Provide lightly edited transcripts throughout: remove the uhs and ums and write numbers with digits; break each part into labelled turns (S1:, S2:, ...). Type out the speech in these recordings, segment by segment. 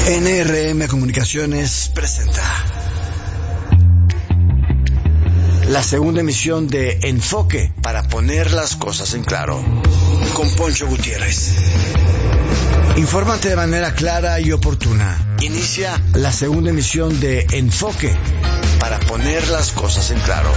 S1: NRM Comunicaciones presenta la segunda emisión de Enfoque para poner las cosas en claro, con Poncho Gutiérrez. Infórmate de manera clara y oportuna. Inicia la segunda emisión de Enfoque para poner las cosas en claro.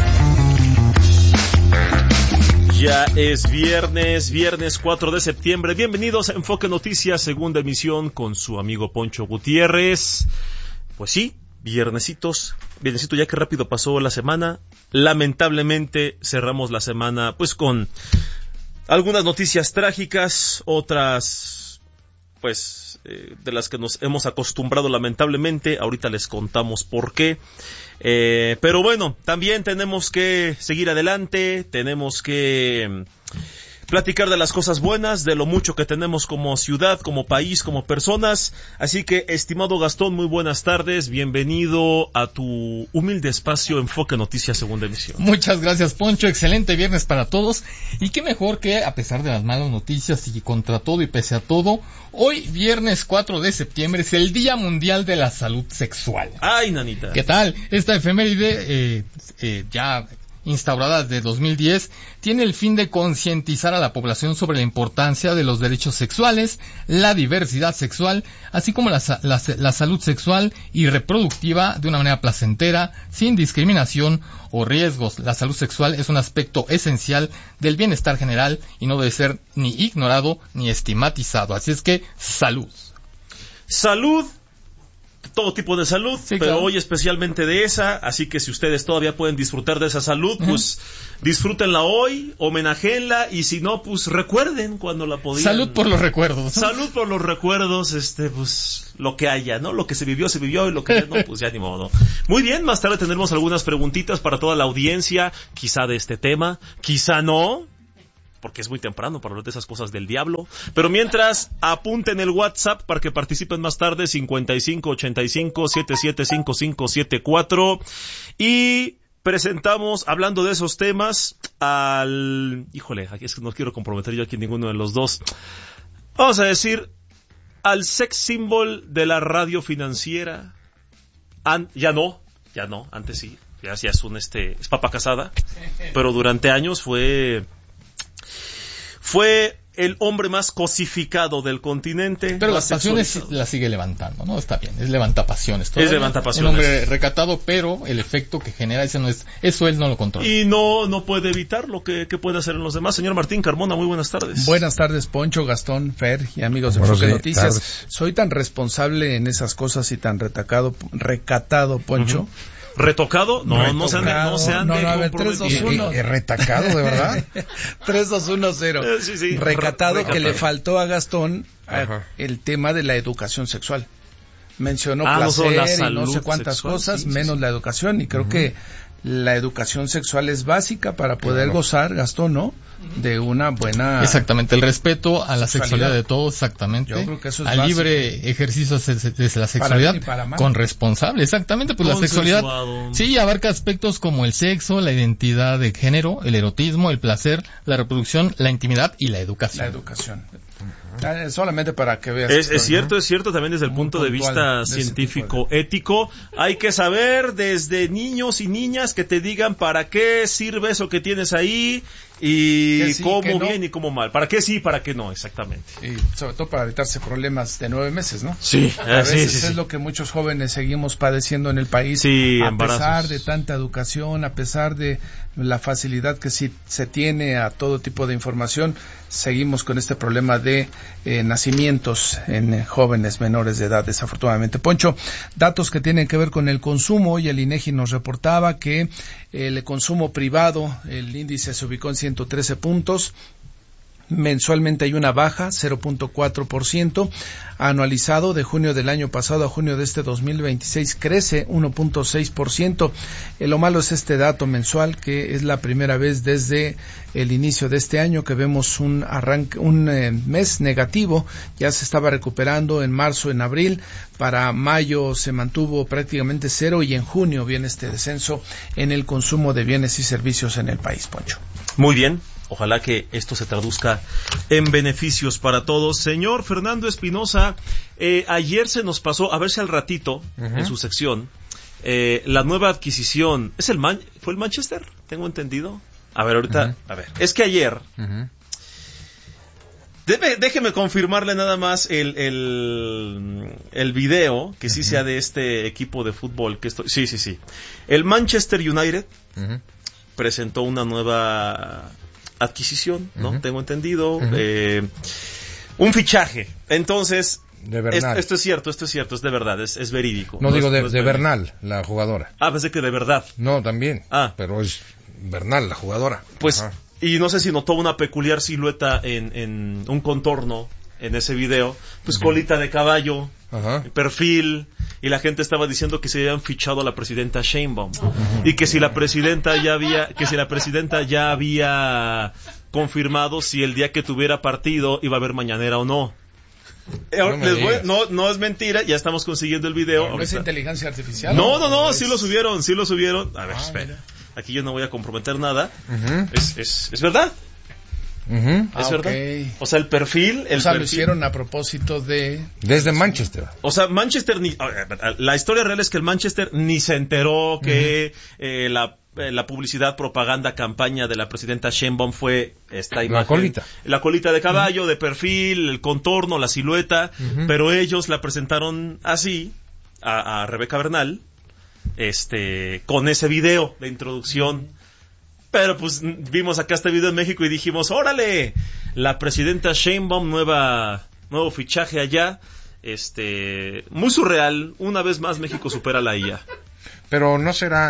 S2: Ya es viernes 4 de septiembre. Bienvenidos a Enfoque Noticias, segunda emisión con su amigo Poncho Gutiérrez. Pues sí, viernesito ya que rápido pasó la semana. Lamentablemente cerramos la semana pues con algunas noticias trágicas, otras pues de las que nos hemos acostumbrado lamentablemente. Ahorita les contamos por qué. Pero bueno, también tenemos que seguir adelante, tenemos que platicar de las cosas buenas, de lo mucho que tenemos como ciudad, como país, como personas. Así que, estimado Gastón, muy buenas tardes, bienvenido a tu humilde espacio Enfoque Noticias, segunda emisión.
S3: Muchas gracias, Poncho, excelente viernes para todos, y qué mejor que, a pesar de las malas noticias y contra todo y pese a todo, hoy, viernes 4 de septiembre, es el Día Mundial de la Salud Sexual.
S2: ¡Ay, nanita!
S3: ¿Qué tal? Esta efeméride, ya instaurada desde 2010, tiene el fin de concientizar a la población sobre la importancia de los derechos sexuales, la diversidad sexual, así como la salud sexual y reproductiva de una manera placentera, sin discriminación o riesgos. La salud sexual es un aspecto esencial del bienestar general y no debe ser ni ignorado ni estigmatizado. Así es que, salud.
S2: Salud. Todo tipo de salud, sí, pero claro, hoy especialmente de esa, así que si ustedes todavía pueden disfrutar de esa salud, pues disfrútenla hoy, homenajéenla, y si no, pues recuerden cuando la podían.
S3: Salud por los recuerdos, ¿no? Salud
S2: por los recuerdos, pues lo que haya, ¿no? Lo que se vivió, y lo que ya no, pues ya ni modo. Muy bien, más tarde tendremos algunas preguntitas para toda la audiencia, quizá de este tema, quizá no, porque es muy temprano para hablar de esas cosas del diablo. Pero mientras, apunten el WhatsApp para que participen más tarde, 5585-775574. Y presentamos, hablando de esos temas, híjole, aquí es que no quiero comprometer yo aquí ninguno de los dos. Vamos a decir, al sex symbol de la radio financiera. Ya no, antes sí, ya es es papa casada. Pero durante años fue el hombre más cosificado del continente.
S3: Pero las pasiones las sigue levantando, ¿no? Está bien, es levantapasiones.
S2: Es levantapasiones.
S3: Un hombre recatado, pero el efecto que genera eso él no lo controla.
S2: Y no puede evitar lo que puede hacer en los demás. Señor Martín Carmona, muy buenas tardes.
S4: Buenas tardes, Poncho, Gastón, Fer y amigos de Enfoque Noticias.
S5: Tardes.
S4: Soy tan responsable en esas cosas y tan recatado, Poncho.
S2: ¿Retocado? No se han
S4: a ver, 3, 2, 1.
S5: ¿Retacado, de verdad?
S4: 3, 2, 1, 0.
S2: Sí.
S4: Recatado que le faltó a Gastón el tema de la educación sexual. Mencionó placer y no sé cuántas sexual, cosas, menos la educación, y creo que la educación sexual es básica para poder gozar, Gastón, ¿no? De una buena...
S3: Exactamente, el respeto a la sexualidad de todos, exactamente.
S4: Yo creo que eso es
S3: al
S4: básico.
S3: Libre ejercicio de la sexualidad con responsable, exactamente, pues la sexualidad sí abarca aspectos como el sexo, la identidad de género, el erotismo, el placer, la reproducción, la intimidad y la educación.
S4: La educación. Solamente para que veas.
S2: Es cierto, también desde el punto de vista científico, ético, hay que saber desde niños y niñas que te digan para qué sirve eso que tienes ahí y sí, cómo bien no, y cómo mal. ¿Para qué sí y para qué no? Exactamente.
S4: Y sobre todo para evitarse problemas de 9 meses, ¿no?
S2: Sí.
S4: A veces es lo que muchos jóvenes seguimos padeciendo en el país.
S2: Sí,
S4: a
S2: embarazos.
S4: Pesar de tanta educación, a pesar de la facilidad que sí se tiene a todo tipo de información, seguimos con este problema de nacimientos en jóvenes menores de edad, desafortunadamente. Poncho, datos que tienen que ver con el consumo, y el INEGI nos reportaba que el consumo privado, el índice se ubicó en 113 puntos. Mensualmente hay una baja, 0.4%. Anualizado de junio del año pasado a junio de este 2026 crece 1.6%. Lo malo es este dato mensual, que es la primera vez desde el inicio de este año que vemos un mes negativo. Ya se estaba recuperando en marzo, en abril. Para mayo se mantuvo prácticamente cero, y en junio viene este descenso en el consumo de bienes y servicios en el país, Poncho.
S2: Muy bien. Ojalá que esto se traduzca en beneficios para todos. Señor Fernando Espinosa, Ayer se nos pasó, a ver si al ratito, en su sección, la nueva adquisición. ¿Fue el Manchester? Tengo entendido. A ver, ahorita, a ver. Es que ayer... Déjeme confirmarle nada más el video, que sí sea de este equipo de fútbol. Sí. El Manchester United presentó una nueva adquisición, ¿no? Tengo entendido. Un fichaje. Entonces,
S5: de Bernal.
S2: Esto es cierto, es de verdad, es verídico.
S5: No digo de Bernal, la jugadora.
S2: Pensé que de verdad.
S5: No, también. Pero es Bernal, la jugadora.
S2: Pues... Y no sé si notó una peculiar silueta en un contorno en ese video, pues colita de caballo, perfil, y la gente estaba diciendo que se habían fichado a la presidenta Sheinbaum y que si la presidenta ya había confirmado si el día que tuviera partido iba a haber mañanera o no. No es mentira, ya estamos consiguiendo el video.
S4: ¿No es inteligencia artificial?
S2: No, sí lo subieron. A ver, espera. Aquí yo no voy a comprometer nada. Es verdad. Es verdad. Okay. O sea, el perfil...
S4: lo hicieron a propósito de...
S5: Desde Manchester.
S2: O sea, Manchester... La historia real es que el Manchester ni se enteró que la publicidad, propaganda, campaña de la presidenta Sheinbaum fue esta imagen. La colita de caballo, de perfil, el contorno, la silueta. Pero ellos la presentaron así a Rebeca Bernal. Con ese video de introducción, pero pues vimos acá este video en México y dijimos, órale, la presidenta Sheinbaum, nuevo fichaje allá, muy surreal. Una vez más México supera la IA.
S5: Pero no será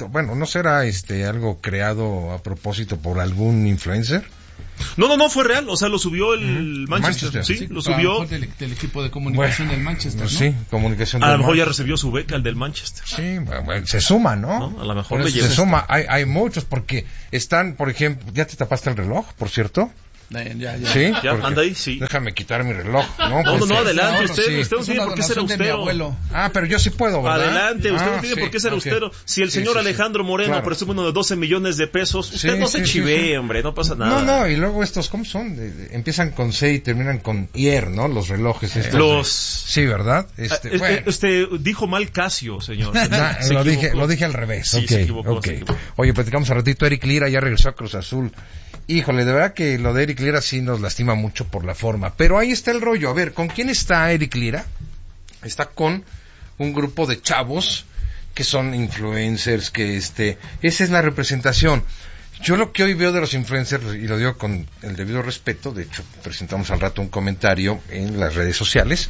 S5: algo creado a propósito por algún influencer.
S2: No, fue real, o sea, lo subió el Manchester. Sí, lo subió
S4: del equipo de comunicación del Manchester, ¿no?
S5: Sí, comunicación
S2: del Manchester. A lo mejor ya recibió su beca el del Manchester.
S5: Sí, bueno, se suma, ¿no?
S2: A lo mejor
S5: se suma, hay muchos, porque están, por ejemplo, ¿ya te tapaste el reloj, por cierto?
S4: Ya.
S5: Sí,
S2: anda ahí, sí.
S5: Déjame quitar mi reloj, ¿no?
S2: No, adelante, usted no tiene por qué ser austero.
S5: Pero yo sí puedo, ¿verdad?
S2: Adelante, usted no tiene por qué ser austero. Si el señor Alejandro Moreno presume uno de 12 millones de pesos, usted no se chivee, hombre, no pasa nada.
S5: No, y luego estos, ¿cómo son? Empiezan con C y terminan con IER, ¿no? Los relojes estos. Sí, ¿verdad?
S2: Usted dijo mal Casio, señor.
S5: Lo dije al revés.
S2: Sí, se equivocó.
S5: Oye, platicamos un ratito, Eric Lira ya regresó a Cruz Azul. Híjole, de verdad que lo de Eric Lira sí nos lastima mucho por la forma. Pero ahí está el rollo. A ver, ¿con quién está Eric Lira? Está con un grupo de chavos que son influencers, que esa es la representación. Yo lo que hoy veo de los influencers, y lo digo con el debido respeto, de hecho presentamos al rato un comentario en las redes sociales,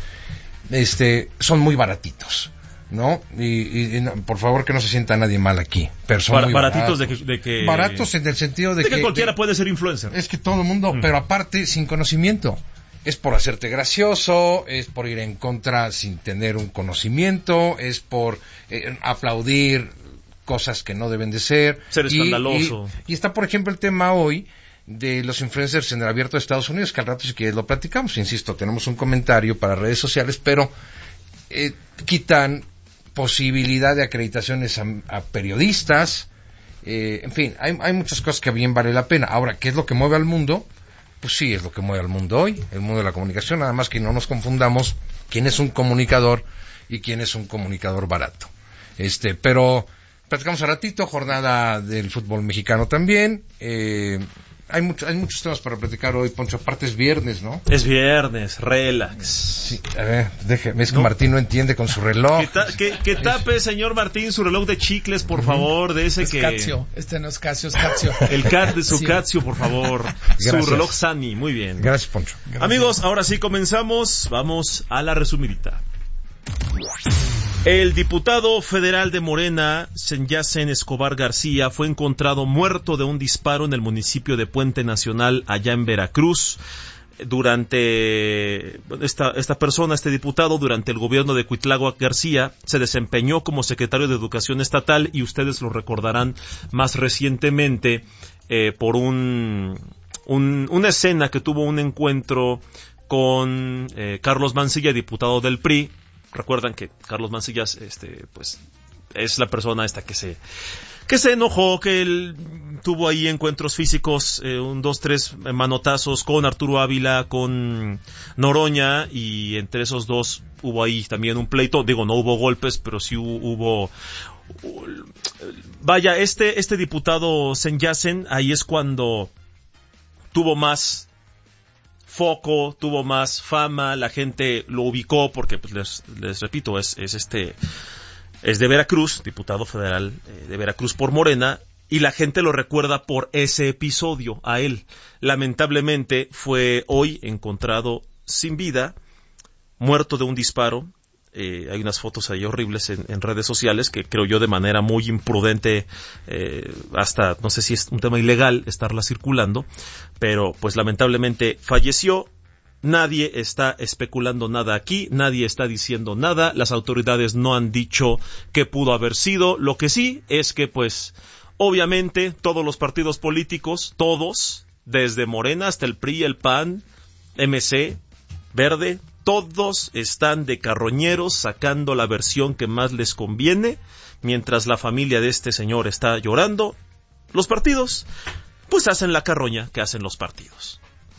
S5: son muy baratitos, ¿no? Y por favor que no se sienta nadie mal aquí. Pero son muy
S2: baratitos de que...
S5: Baratos en el sentido de que
S2: cualquiera puede ser influencer.
S5: Es que todo el mundo, pero aparte sin conocimiento. Es por hacerte gracioso, es por ir en contra sin tener un conocimiento, es por aplaudir cosas que no deben de ser.
S2: Ser escandaloso.
S5: Y está, por ejemplo, el tema hoy de los influencers en el abierto de Estados Unidos, que al rato si quieres lo platicamos. Insisto, tenemos un comentario para redes sociales, pero quitan posibilidad de acreditaciones a periodistas, en fin, hay muchas cosas que bien vale la pena. Ahora, ¿qué es lo que mueve al mundo? Pues sí, es lo que mueve al mundo hoy, el mundo de la comunicación, nada más que no nos confundamos quién es un comunicador y quién es un comunicador barato. Pero platicamos un ratito, jornada del fútbol mexicano también, hay muchos temas para platicar hoy, Poncho, aparte es viernes, ¿no?
S2: Es viernes, relax.
S5: Sí, a ver, déjeme, es que Martín no entiende con su reloj.
S2: Que tape, señor Martín, su reloj de chicles, por favor, de ese
S4: es
S2: que...
S4: Casio, no es Casio, es Casio.
S2: El cat de su Casio, por favor. Gracias. Su reloj Sani, muy bien.
S5: Gracias, Poncho. Gracias.
S2: Amigos, ahora sí comenzamos, vamos a la resumidita. El diputado federal de Morena, Senyacen Escobar García, fue encontrado muerto de un disparo en el municipio de Puente Nacional, allá en Veracruz. Durante este diputado, durante el gobierno de Cuitláhuac García, se desempeñó como secretario de Educación Estatal, y ustedes lo recordarán más recientemente por una escena que tuvo un encuentro con Carlos Mancilla, diputado del PRI. Recuerdan que Carlos Mancilla es la persona esta que se enojó, que él tuvo ahí encuentros físicos, 2-3 manotazos con Arturo Ávila, con Noroña, y entre esos dos hubo ahí también un pleito. Digo, no hubo golpes, pero sí hubo... Vaya, este diputado Senyasen, ahí es cuando tuvo más foco, tuvo más fama, la gente lo ubicó porque, pues, les repito, es de Veracruz, diputado federal de Veracruz por Morena, y la gente lo recuerda por ese episodio a él. Lamentablemente fue hoy encontrado sin vida, muerto de un disparo. Hay unas fotos ahí horribles en redes sociales que creo yo de manera muy imprudente, hasta no sé si es un tema ilegal estarla circulando, pero pues lamentablemente falleció. Nadie está especulando nada aquí, nadie está diciendo nada, las autoridades no han dicho qué pudo haber sido. Lo que sí es que, pues, obviamente todos los partidos políticos, todos, desde Morena hasta el PRI, el PAN, MC, Verde, todos están de carroñeros sacando la versión que más les conviene, mientras la familia de este señor está llorando. Los partidos, pues, hacen la carroña que hacen los partidos.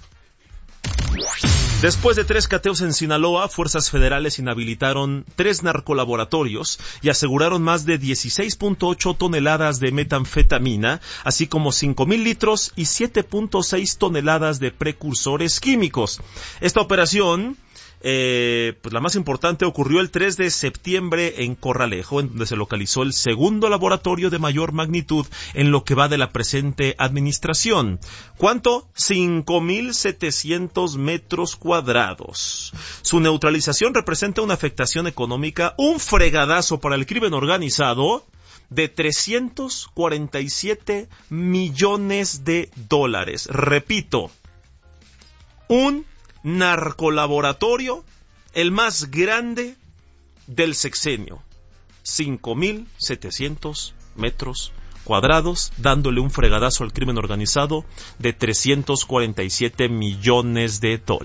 S2: Después de 3 cateos en Sinaloa, fuerzas federales inhabilitaron 3 narcolaboratorios y aseguraron más de 16.8 toneladas de metanfetamina, así como 5,000 litros y 7.6 toneladas de precursores químicos. Esta operación, pues la más importante, ocurrió el 3 de septiembre en Corralejo, en donde se localizó el segundo laboratorio de mayor magnitud en lo que va de la presente administración. ¿Cuánto? 5,700 metros cuadrados. Su neutralización representa una afectación económica, un fregadazo para el crimen organizado, de $347 millones. Repito, un narcolaboratorio, el más grande del sexenio. 5,700 metros cuadrados, dándole un fregadazo al crimen organizado de $347 millones.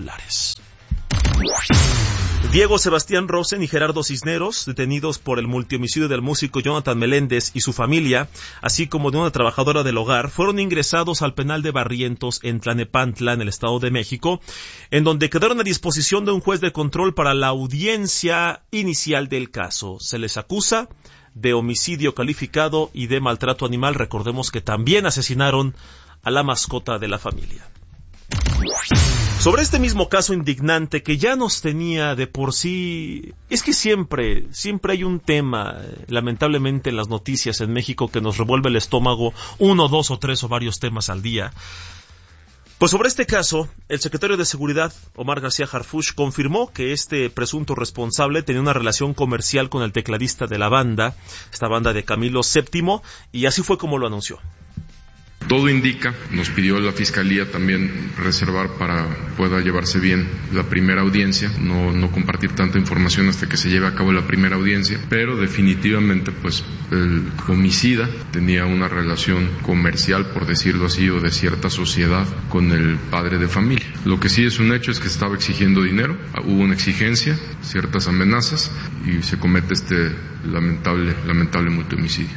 S2: Diego Sebastián Rosen y Gerardo Cisneros, detenidos por el multihomicidio del músico Jonathan Meléndez y su familia, así como de una trabajadora del hogar, fueron ingresados al penal de Barrientos en Tlalnepantla, en el Estado de México, en donde quedaron a disposición de un juez de control para la audiencia inicial del caso. Se les acusa de homicidio calificado y de maltrato animal. Recordemos que también asesinaron a la mascota de la familia. Sobre este mismo caso indignante que ya nos tenía de por sí, es que siempre hay un tema, lamentablemente, en las noticias en México que nos revuelve el estómago, 1, 2 o 3 o varios temas al día. Pues sobre este caso, el secretario de Seguridad, Omar García Harfuch, confirmó que este presunto responsable tenía una relación comercial con el tecladista de la banda, esta banda de Camilo VII, y así fue como lo anunció.
S6: Todo indica, nos pidió la Fiscalía también reservar para pueda llevarse bien la primera audiencia, no compartir tanta información hasta que se lleve a cabo la primera audiencia, pero definitivamente pues el homicida tenía una relación comercial, por decirlo así, o de cierta sociedad con el padre de familia. Lo que sí es un hecho es que estaba exigiendo dinero, hubo una exigencia, ciertas amenazas y se comete este lamentable multihomicidio.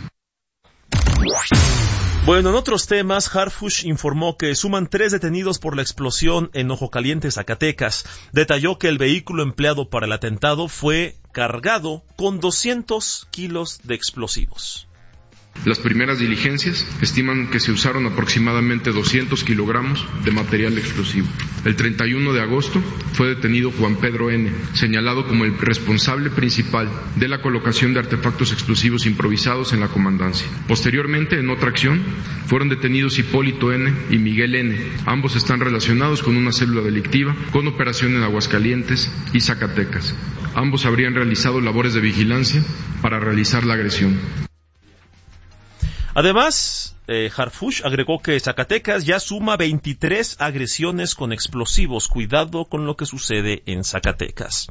S2: Bueno, en otros temas, Harfuch informó que suman 3 detenidos por la explosión en Ojo Caliente, Zacatecas. Detalló que el vehículo empleado para el atentado fue cargado con 200 kilos de explosivos.
S6: Las primeras diligencias estiman que se usaron aproximadamente 200 kilogramos de material explosivo. El 31 de agosto fue detenido Juan Pedro N., señalado como el responsable principal de la colocación de artefactos explosivos improvisados en la comandancia. Posteriormente, en otra acción, fueron detenidos Hipólito N. y Miguel N. Ambos están relacionados con una célula delictiva con operación en Aguascalientes y Zacatecas. Ambos habrían realizado labores de vigilancia para realizar la agresión.
S2: Además, Harfuch agregó que Zacatecas ya suma 23 agresiones con explosivos. Cuidado con lo que sucede en Zacatecas.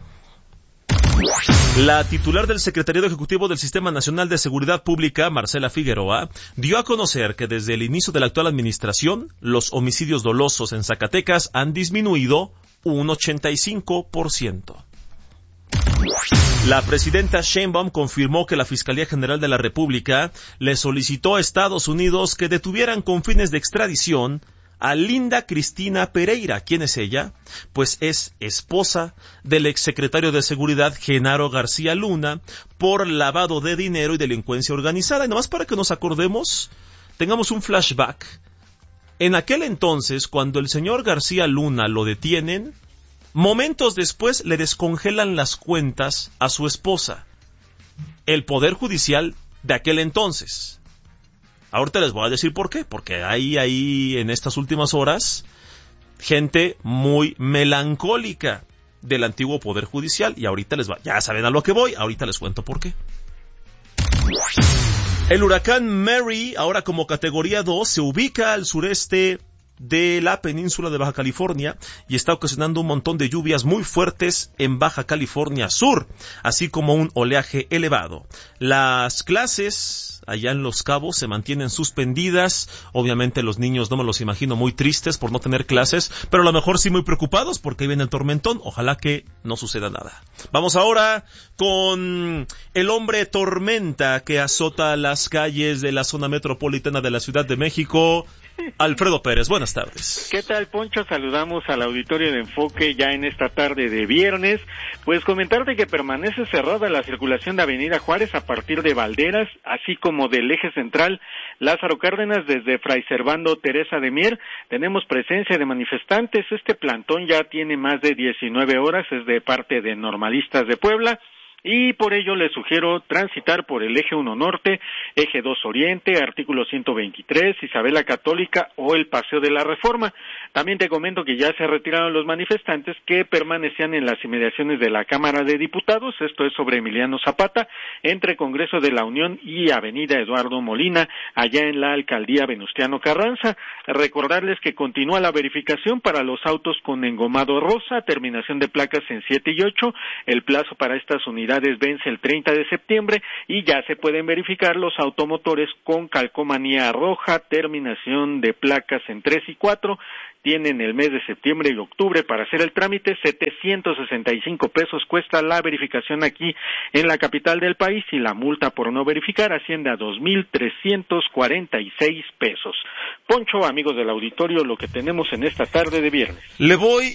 S2: La titular del Secretariado Ejecutivo del Sistema Nacional de Seguridad Pública, Marcela Figueroa, dio a conocer que desde el inicio de la actual administración, los homicidios dolosos en Zacatecas han disminuido un 85%. La presidenta Sheinbaum confirmó que la Fiscalía General de la República le solicitó a Estados Unidos que detuvieran con fines de extradición a Linda Cristina Pereira. ¿Quién es ella? Pues es esposa del exsecretario de Seguridad Genaro García Luna por lavado de dinero y delincuencia organizada. Y nomás para que nos acordemos, tengamos un flashback. En aquel entonces, cuando el señor García Luna lo detienen, momentos después le descongelan las cuentas a su esposa. El Poder Judicial de aquel entonces. Ahorita les voy a decir por qué. Porque hay ahí en estas últimas horas gente muy melancólica del antiguo Poder Judicial. Y ahorita ya saben a lo que voy, ahorita les cuento por qué. El huracán Mary, ahora como categoría 2, se ubica al sureste de la península de Baja California y está ocasionando un montón de lluvias muy fuertes en Baja California Sur, así como un oleaje elevado. Las clases allá en Los Cabos se mantienen suspendidas. Obviamente los niños no me los imagino muy tristes por no tener clases, pero a lo mejor sí muy preocupados porque viene el tormentón. Ojalá que no suceda nada. Vamos ahora con el hombre tormenta que azota las calles de la zona metropolitana de la Ciudad de México. Alfredo Pérez, buenas tardes.
S7: ¿Qué tal, Poncho? Saludamos al auditorio de Enfoque ya en esta tarde de viernes. Pues comentarte que permanece cerrada la circulación de Avenida Juárez a partir de Valderas, así como del eje central Lázaro Cárdenas desde Fray Servando Teresa de Mier. Tenemos presencia de manifestantes. Este plantón ya tiene más de 19 horas, es de parte de Normalistas de Puebla. Y por ello les sugiero transitar por el eje 1 Norte, eje 2 Oriente, artículo 123, Isabel la Católica o el Paseo de la Reforma. También te comento que ya se retiraron los manifestantes que permanecían en las inmediaciones de la Cámara de Diputados, esto es sobre Emiliano Zapata, entre Congreso de la Unión y Avenida Eduardo Molina, allá en la Alcaldía Venustiano Carranza. Recordarles que continúa la verificación para los autos con engomado rosa, terminación de placas en 7 y 8, el plazo para estas unidades vence el 30 de septiembre y ya se pueden verificar los automotores con calcomanía roja, terminación de placas en 3 y 4, tienen el mes de septiembre y octubre para hacer el trámite. 765 pesos cuesta la verificación aquí en la capital del país y la multa por no verificar asciende a 2,346 pesos. Poncho, amigos del auditorio, lo que tenemos en esta tarde de viernes.
S2: Le voy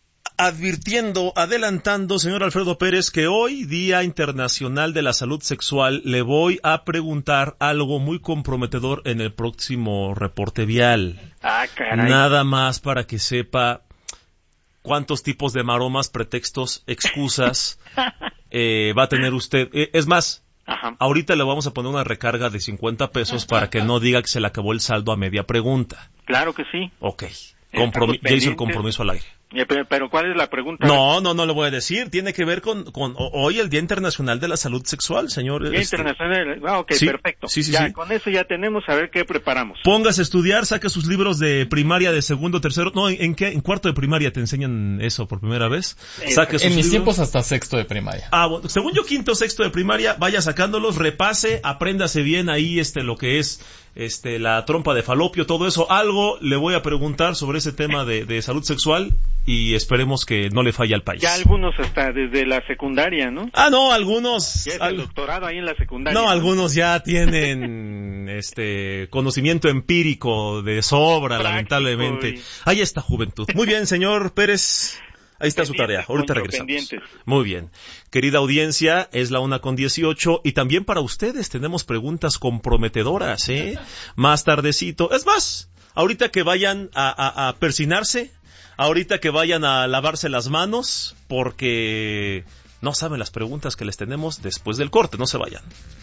S2: adelantando, señor Alfredo Pérez, que hoy, Día Internacional de la Salud Sexual, le voy a preguntar algo muy comprometedor en el próximo reporte vial.
S7: Ah, caray.
S2: Nada más para que sepa cuántos tipos de maromas, pretextos, excusas va a tener usted. Es más,
S7: ajá,
S2: ahorita le vamos a poner una recarga de 50 pesos para que no diga que se le acabó el saldo a media pregunta.
S7: Claro que sí.
S2: Ok. Ya hizo el compromiso al aire.
S7: Pero ¿cuál es la pregunta?
S2: No le voy a decir. Tiene que ver con hoy el Día Internacional de la Salud Sexual, señor.
S7: Día Internacional. Ok,
S2: sí,
S7: perfecto.
S2: Sí.
S7: Con eso ya tenemos, a ver qué preparamos.
S2: Póngase a estudiar, saque sus libros de primaria, de segundo, tercero. No, ¿en qué? ¿En cuarto de primaria te enseñan eso por primera vez? Saque sus
S3: en mis
S2: libros.
S3: tiempos hasta sexto de primaria.
S2: Bueno, según yo, quinto, sexto de primaria, vaya sacándolos, repase, apréndase bien ahí lo que es la trompa de falopio, todo eso. Algo le voy a preguntar sobre ese tema de salud sexual y esperemos que no le falle al país.
S7: Ya algunos hasta desde la secundaria, ¿no?
S2: No, algunos.
S7: Ya es el doctorado ahí en la secundaria.
S2: No, algunos ya tienen conocimiento empírico de sobra, práctico, lamentablemente. Ahí está juventud. Muy bien, señor Pérez. Ahí está su tarea. Ahorita regresamos. Pendientes. Muy bien. Querida audiencia, es la 1:18 y también para ustedes tenemos preguntas comprometedoras, Más tardecito. Es más, ahorita que vayan a persinarse, ahorita que vayan a lavarse las manos, porque no saben las preguntas que les tenemos después del corte. No se vayan.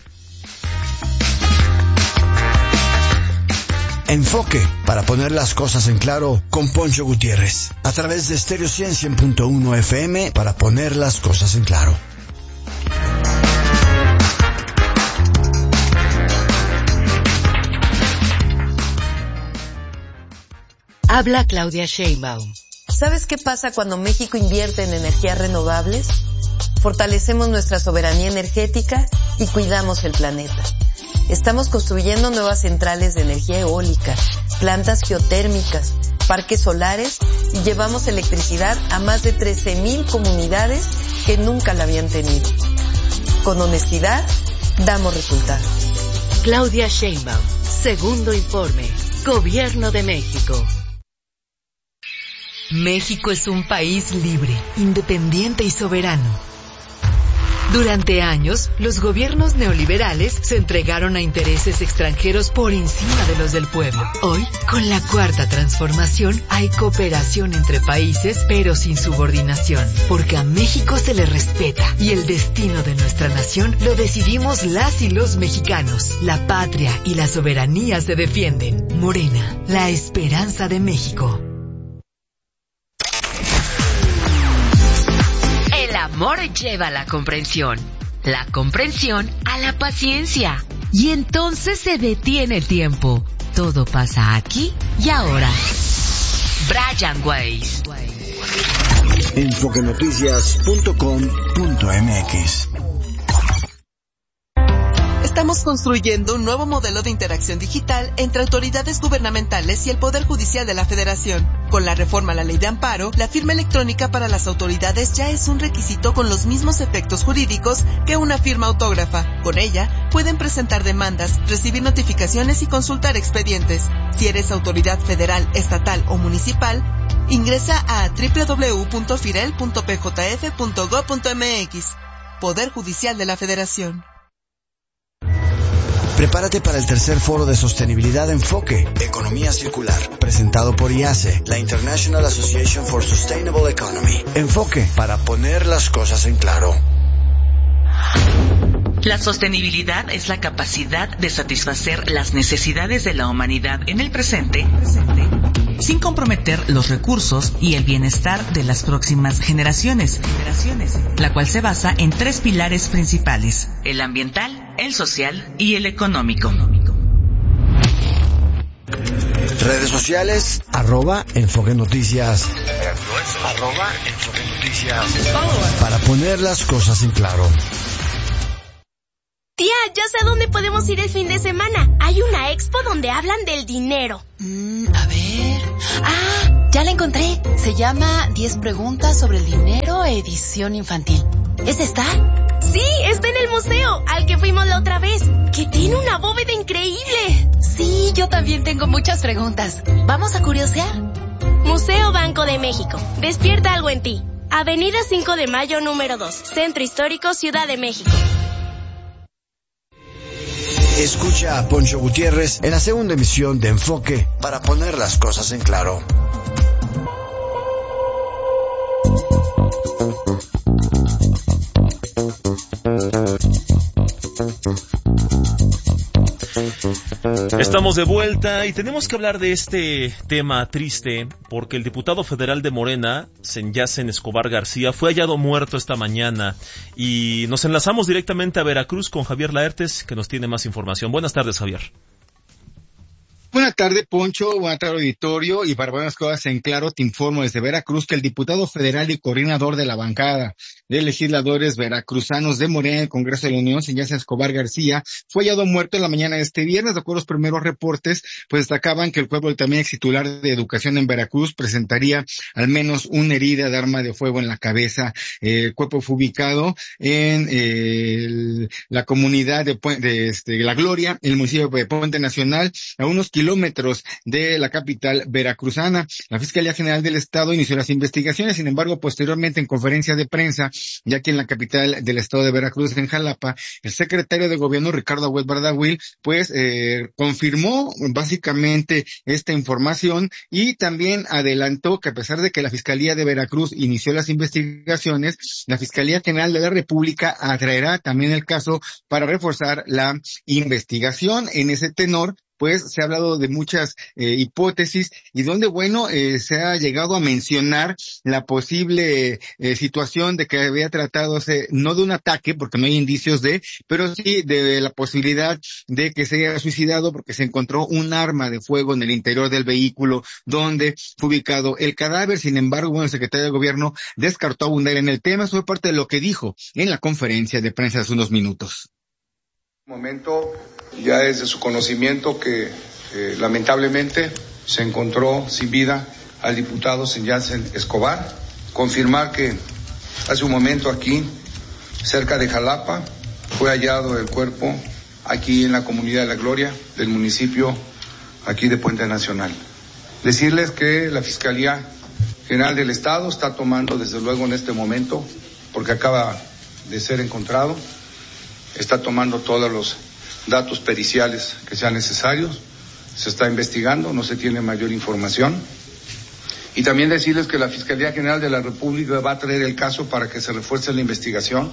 S1: Enfoque, para poner las cosas en claro, con Poncho Gutiérrez, a través de Stereo 100.1 FM, para poner las cosas en claro.
S8: Habla Claudia Sheinbaum.
S9: ¿Sabes qué pasa cuando México invierte en energías renovables? Fortalecemos nuestra soberanía energética y cuidamos el planeta. Estamos construyendo nuevas centrales de energía eólica, plantas geotérmicas, parques solares y llevamos electricidad a más de 13,000 comunidades que nunca la habían tenido. Con honestidad, damos resultados.
S8: Claudia Sheinbaum, segundo informe. Gobierno de México. México es un país libre, independiente y soberano. Durante años, los gobiernos neoliberales se entregaron a intereses extranjeros por encima de los del pueblo. Hoy, con la cuarta transformación, hay cooperación entre países, pero sin subordinación, porque a México se le respeta y el destino de nuestra nación lo decidimos las y los mexicanos. La patria y la soberanía se defienden. Morena, la esperanza de México. El amor lleva a la comprensión a la paciencia, y entonces se detiene el tiempo. Todo pasa aquí y ahora. Brian Weiss.
S1: Enfoquenoticias.com.mx.
S10: Estamos construyendo un nuevo modelo de interacción digital entre autoridades gubernamentales y el Poder Judicial de la Federación. Con la reforma a la Ley de Amparo, la firma electrónica para las autoridades ya es un requisito con los mismos efectos jurídicos que una firma autógrafa. Con ella, pueden presentar demandas, recibir notificaciones y consultar expedientes. Si eres autoridad federal, estatal o municipal, ingresa a www.firel.pjf.gov.mx. Poder Judicial de la Federación.
S1: Prepárate para el tercer foro de sostenibilidad Enfoque, Economía Circular, presentado por IASE, la International Association for Sustainable Economy. Enfoque, para poner las cosas en claro.
S11: La sostenibilidad es la capacidad de satisfacer las necesidades de la humanidad en el presente, sin comprometer los recursos y el bienestar de las próximas generaciones, la cual se basa en 3 pilares principales: el ambiental, el social y el económico.
S1: Redes sociales, @Enfoque Noticias. Para poner las cosas en claro.
S12: Tía, ya sé a dónde podemos ir el fin de semana. Hay una expo donde hablan del dinero.
S13: A ver... ¡Ah! Ya la encontré. Se llama 10 preguntas sobre el dinero, edición infantil. ¿Esta está?
S12: Sí, está en el museo, al que fuimos la otra vez, que tiene una bóveda increíble.
S13: Sí, yo también tengo muchas preguntas. ¿Vamos a curiosear?
S12: Museo Banco de México. Despierta algo en ti. Avenida 5 de Mayo, número 2. Centro Histórico, Ciudad de México.
S1: Escucha a Poncho Gutiérrez en la segunda emisión de Enfoque, para poner las cosas en claro.
S2: Estamos de vuelta y tenemos que hablar de este tema triste porque el diputado federal de Morena, Senyacen Escobar García, fue hallado muerto esta mañana y nos enlazamos directamente a Veracruz con Javier Laertes, que nos tiene más información. Buenas tardes, Javier.
S14: Buenas tardes, Poncho. Buenas tardes, auditorio. Y para buenas cosas en claro, te informo desde Veracruz que el diputado federal y coordinador de la bancada de legisladores veracruzanos de Morena en el Congreso de la Unión, Senyacen Escobar García, fue hallado muerto en la mañana de este viernes. De acuerdo a los primeros reportes, pues destacaban que el cuerpo del también ex titular de Educación en Veracruz presentaría al menos una herida de arma de fuego en la cabeza. El cuerpo fue ubicado en la comunidad de La Gloria, en el municipio de Puente Nacional, a unos kilómetros de la capital veracruzana. La Fiscalía General del Estado inició las investigaciones, sin embargo, posteriormente en conferencia de prensa, ya que en la capital del Estado de Veracruz, en Jalapa, el secretario de Gobierno, Ricardo Agüed Bardagüil, pues confirmó básicamente esta información y también adelantó que a pesar de que la Fiscalía de Veracruz inició las investigaciones, la Fiscalía General de la República atraerá también el caso para reforzar la investigación. En ese tenor, pues se ha hablado de muchas hipótesis y donde, se ha llegado a mencionar la posible situación de que había tratándose no de un ataque, porque no hay indicios pero sí de la posibilidad de que se haya suicidado porque se encontró un arma de fuego en el interior del vehículo donde fue ubicado el cadáver. Sin embargo, el secretario de Gobierno descartó abundar en el tema. Eso fue parte de lo que dijo en la conferencia de prensa hace unos minutos.
S15: Momento ya es de su conocimiento que lamentablemente se encontró sin vida al diputado Senyacen Escobar. Confirmar que hace un momento aquí, cerca de Jalapa, fue hallado el cuerpo aquí en la comunidad de La Gloria del municipio aquí de Puente Nacional. Decirles que la Fiscalía General del Estado está tomando desde luego en este momento, porque acaba de ser encontrado, está tomando todos los datos periciales que sean necesarios, se está investigando, no se tiene mayor información. Y también decirles que la Fiscalía General de la República va a traer el caso para que se refuerce la investigación.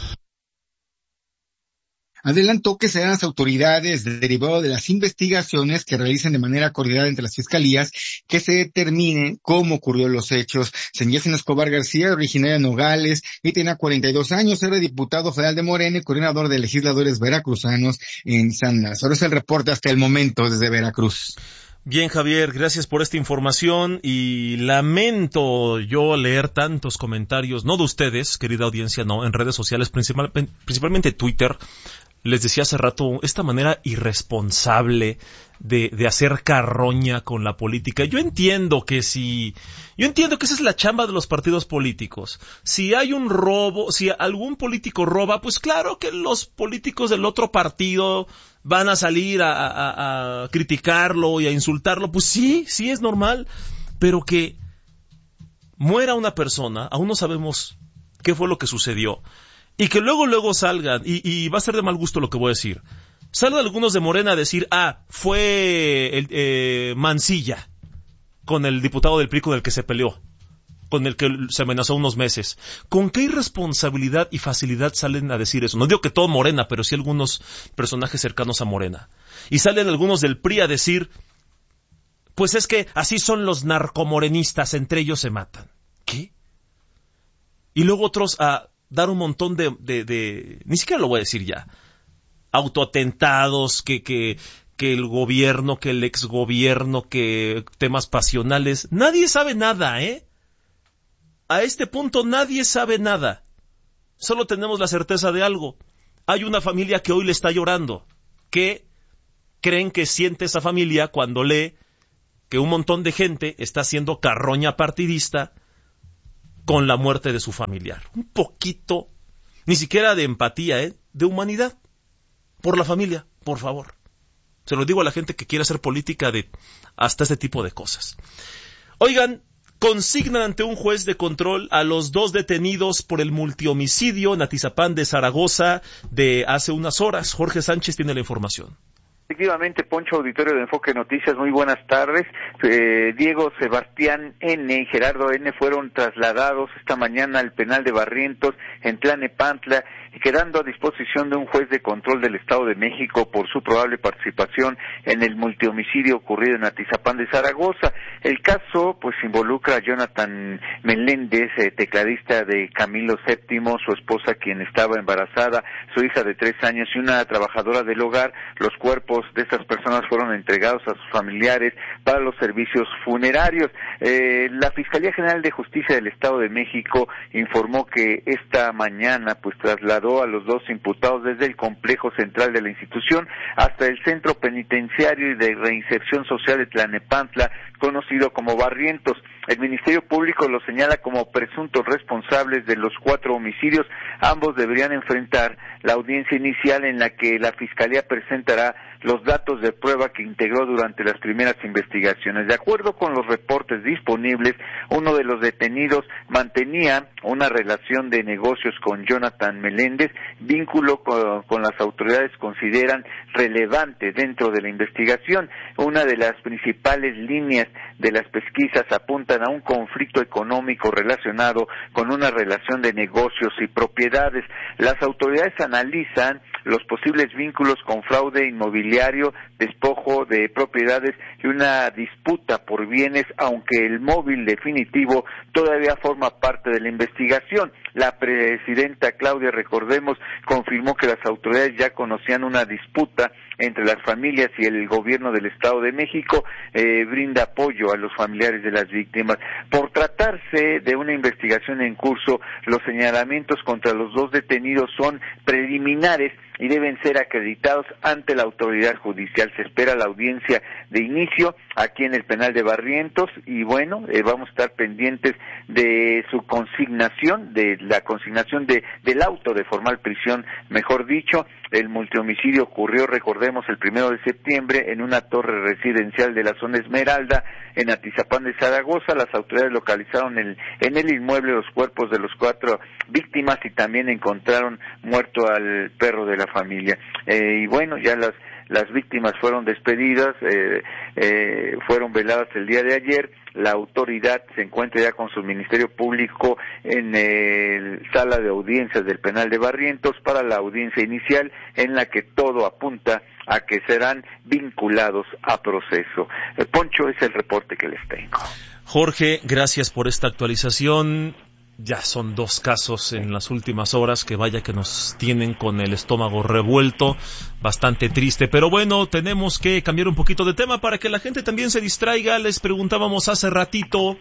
S14: Adelantó que serán las autoridades, derivado de las investigaciones que realicen de manera coordinada entre las fiscalías, que se determinen cómo ocurrió los hechos. Senyacen Escobar García, originario de Nogales, y tenía 42 años, era diputado federal de Morena y coordinador de legisladores veracruzanos en San Lázaro. Es el reporte hasta el momento desde Veracruz.
S2: Bien, Javier, gracias por esta información y lamento yo leer tantos comentarios, no de ustedes, querida audiencia, no, en redes sociales, principalmente Twitter. Les decía hace rato, esta manera irresponsable de hacer carroña con la política. Yo entiendo que esa es la chamba de los partidos políticos. Si hay un robo, si algún político roba, pues claro que los políticos del otro partido van a salir a criticarlo y a insultarlo. Pues sí es normal, pero que muera una persona, aún no sabemos qué fue lo que sucedió. Y que luego salgan, y va a ser de mal gusto lo que voy a decir, salgan algunos de Morena a decir, fue Mancilla, con el diputado del PRI con el que se peleó, con el que se amenazó unos meses. ¿Con qué irresponsabilidad y facilidad salen a decir eso? No digo que todo Morena, pero sí algunos personajes cercanos a Morena. Y salen algunos del PRI a decir, pues es que así son los narcomorenistas, entre ellos se matan. ¿Qué? Y luego otros a dar un montón de ni siquiera lo voy a decir ya, autoatentados, que el gobierno, que el exgobierno, que temas pasionales. Nadie sabe nada, A este punto nadie sabe nada. Solo tenemos la certeza de algo. Hay una familia que hoy le está llorando. ¿Qué creen que siente esa familia cuando lee que un montón de gente está haciendo carroña partidista con la muerte de su familiar? Un poquito, ni siquiera de empatía, de humanidad. Por la familia, por favor. Se lo digo a la gente que quiere hacer política de hasta este tipo de cosas. Oigan, consignan ante un juez de control a los 2 detenidos por el multihomicidio en Atizapán de Zaragoza de hace unas horas. Jorge Sánchez tiene la información.
S16: Efectivamente, Poncho, auditorio de Enfoque Noticias, muy buenas tardes. Diego Sebastián N. y Gerardo N. fueron trasladados esta mañana al penal de Barrientos en Tlalnepantla, quedando a disposición de un juez de control del Estado de México por su probable participación en el multihomicidio ocurrido en Atizapán de Zaragoza. El caso, pues, involucra a Jonathan Meléndez, tecladista de Camilo VII, su esposa quien estaba embarazada, su hija de 3 años y una trabajadora del hogar. Los cuerpos de estas personas fueron entregados a sus familiares para los servicios funerarios. La Fiscalía General de Justicia del Estado de México informó que esta mañana, pues, trasladó a los 2 imputados desde el complejo central de la institución hasta el Centro Penitenciario y de Reinserción Social de Tlalnepantla, conocido como Barrientos. El Ministerio Público los señala como presuntos responsables de los 4 homicidios. Ambos deberían enfrentar la audiencia inicial en la que la Fiscalía presentará los datos de prueba que integró durante las primeras investigaciones. De acuerdo con los reportes disponibles, uno de los detenidos mantenía una relación de negocios con Jonathan Meléndez, vínculo con las autoridades consideran relevante dentro de la investigación. Una de las principales líneas de las pesquisas apuntan a un conflicto económico relacionado con una relación de negocios y propiedades. Las autoridades analizan los posibles vínculos con fraude inmobiliario, despojo de propiedades y una disputa por bienes, aunque el móvil definitivo todavía forma parte de la investigación. La presidenta Claudia, recordemos, confirmó que las autoridades ya conocían una disputa entre las familias y el gobierno del Estado de México, brinda apoyo a los familiares de las víctimas. Por tratarse de una investigación en curso, los señalamientos contra los 2 detenidos son preliminares y deben ser acreditados ante la autoridad judicial. Se espera la audiencia de inicio aquí en el penal de Barrientos, y bueno, vamos a estar pendientes de su consignación, de la consignación del auto de formal prisión, mejor dicho. El multihomicidio ocurrió, recordemos, el 1 de septiembre en una torre residencial de la zona Esmeralda, en Atizapán de Zaragoza. Las autoridades localizaron en el inmueble los cuerpos de los 4 víctimas y también encontraron muerto al perro de la familia. Y bueno, ya las víctimas fueron despedidas, fueron veladas el día de ayer. La autoridad se encuentra ya con su Ministerio Público en la sala de audiencias del penal de Barrientos para la audiencia inicial, en la que todo apunta a que serán vinculados a proceso. Poncho, es el reporte que les tengo.
S2: Jorge, gracias por esta actualización. Ya son 2 casos en las últimas horas que vaya que nos tienen con el estómago revuelto, bastante triste, pero bueno, tenemos que cambiar un poquito de tema para que la gente también se distraiga. Les preguntábamos hace ratito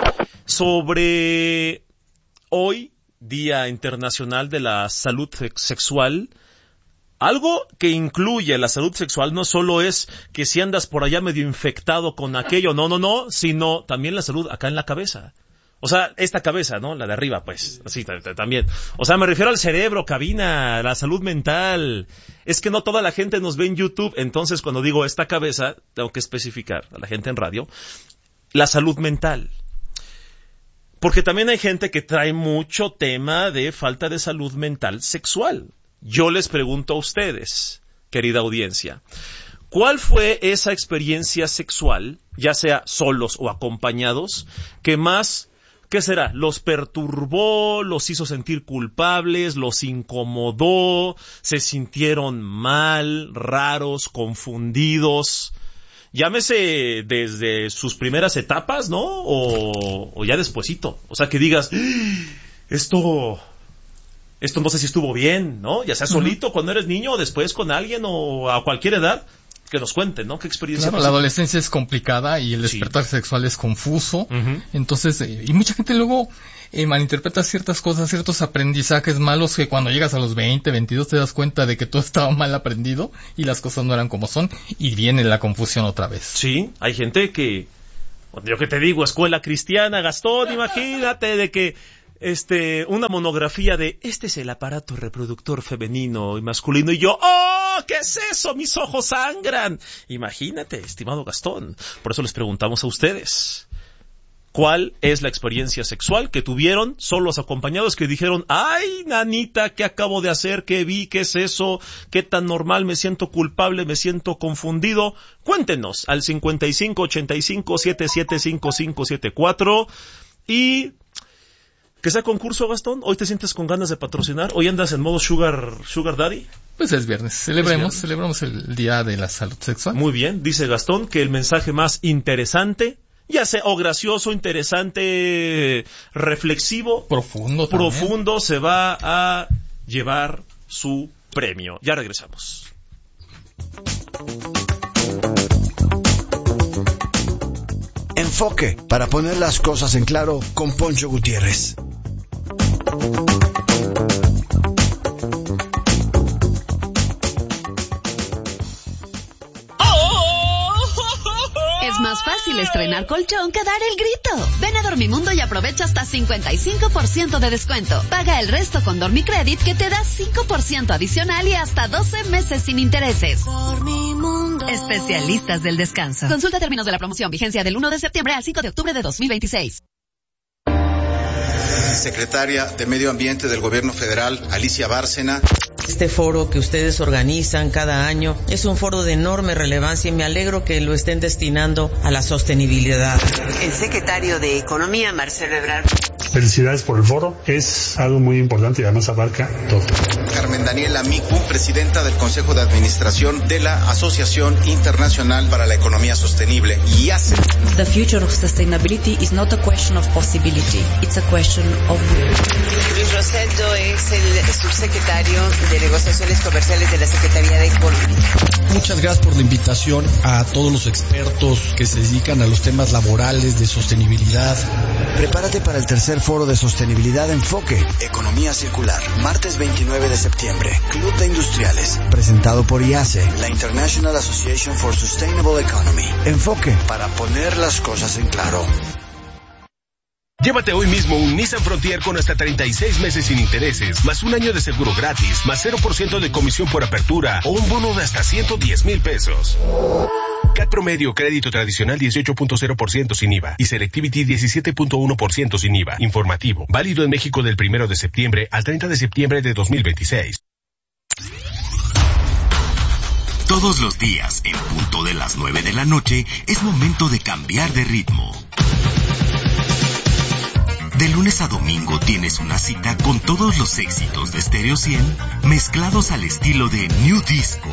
S2: sobre hoy, Día Internacional de la Salud Sexual. Algo que incluye la salud sexual no solo es que si andas por allá medio infectado con aquello, no, sino también la salud acá en la cabeza. O sea, esta cabeza, ¿no? La de arriba, pues, así también. O sea, me refiero al cerebro, cabina, la salud mental. Es que no toda la gente nos ve en YouTube, entonces cuando digo esta cabeza, tengo que especificar a la gente en radio, la salud mental. Porque también hay gente que trae mucho tema de falta de salud mental sexual. Yo les pregunto a ustedes, querida audiencia, ¿cuál fue esa experiencia sexual, ya sea solos o acompañados, que más... ¿qué será? ¿Los perturbó? ¿Los hizo sentir culpables? ¿Los incomodó? ¿Se sintieron mal, raros, confundidos? Llámese desde sus primeras etapas, ¿no? O ya despuesito. O sea, que digas, esto no sé si estuvo bien, ¿no? Ya sea solito cuando eres niño o después con alguien o a cualquier edad. Que nos cuenten, ¿no? ¿Qué experiencia?
S3: Claro, la adolescencia es complicada y el despertar sexual es confuso. Entonces, y mucha gente luego malinterpreta ciertas cosas, ciertos aprendizajes malos que cuando llegas a los 20, 22 te das cuenta de que todo estaba mal aprendido y las cosas no eran como son y viene la confusión otra vez.
S2: Sí, hay gente que, yo que te digo, escuela cristiana, Gastón, imagínate de que una monografía de este es el aparato reproductor femenino y masculino y yo, ¡oh! ¿Qué es eso? Mis ojos sangran. Imagínate, estimado Gastón. Por eso les preguntamos a ustedes, ¿cuál es la experiencia sexual que tuvieron solos acompañados que dijeron, ay, nanita, ¿qué acabo de hacer? ¿Qué vi? ¿Qué es eso? ¿Qué tan normal? Me siento culpable, me siento confundido. Cuéntenos al 5585-775574 y... ¿que sea concurso, Gastón? ¿Hoy te sientes con ganas de patrocinar? ¿Hoy andas en modo sugar daddy?
S3: Pues es viernes. Celebremos el Día de la Salud Sexual.
S2: Muy bien. Dice Gastón que el mensaje más interesante, ya sea o gracioso, interesante, reflexivo, profundo, se va a llevar su premio. Ya regresamos.
S1: Enfoque, para poner las cosas en claro, con Poncho Gutiérrez.
S17: Es más fácil estrenar colchón que dar el grito. Ven a Dormimundo y aprovecha hasta 55% de descuento. Paga el resto con Dormicredit que te da 5% adicional y hasta 12 meses sin intereses. Dormimundo. Especialistas del descanso. Consulta términos de la promoción. Vigencia del 1 de septiembre al 5 de octubre de 2026.
S18: Secretaria de Medio Ambiente del Gobierno Federal, Alicia Bárcena.
S19: Este foro que ustedes organizan cada año es un foro de enorme relevancia y me alegro que lo estén destinando a la sostenibilidad.
S20: El secretario de Economía, Marcelo Ebrard.
S21: Felicidades por el foro, es algo muy importante y además abarca todo.
S18: Carmen Daniela Micu, presidenta del Consejo de Administración de la Asociación Internacional para la Economía Sostenible, IASE.
S22: The future of sustainability is not a question of possibility, it's a question of will.
S20: Luis Rosendo es el subsecretario de Negociaciones Comerciales de la Secretaría de Economía.
S4: Muchas gracias por la invitación a todos los expertos que se dedican a los temas laborales, de sostenibilidad.
S1: Prepárate para el tercer foro de sostenibilidad Enfoque, Economía Circular, martes 29 de septiembre, Club de Industriales, presentado por IASE, la International Association for Sustainable Economy. Enfoque, para poner las cosas en claro.
S5: Llévate hoy mismo un Nissan Frontier con hasta 36 meses sin intereses, más un año de seguro gratis, más 0% de comisión por apertura o un bono de hasta 110,000 pesos. CAT promedio, crédito tradicional 18.0% sin IVA y Selectivity 17.1% sin IVA. Informativo, válido en México del 1 de septiembre al 30 de septiembre de 2026.
S23: Todos los días, en punto de las 9 de la noche, es momento de cambiar de ritmo. De lunes a domingo tienes una cita con todos los éxitos de Stereo 100 mezclados al estilo de New Disco.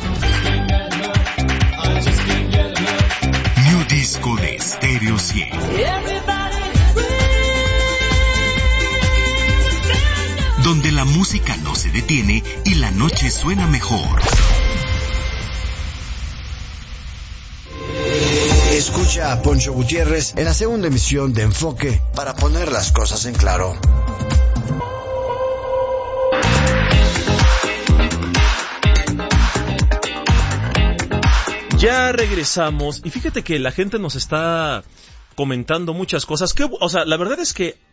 S23: New Disco de Stereo 100. Donde la música no se detiene y la noche suena mejor.
S1: Escucha a Poncho Gutiérrez en la segunda emisión de Enfoque para poner las cosas en claro.
S2: Ya regresamos y fíjate que la gente nos está comentando muchas cosas. O sea, la verdad es que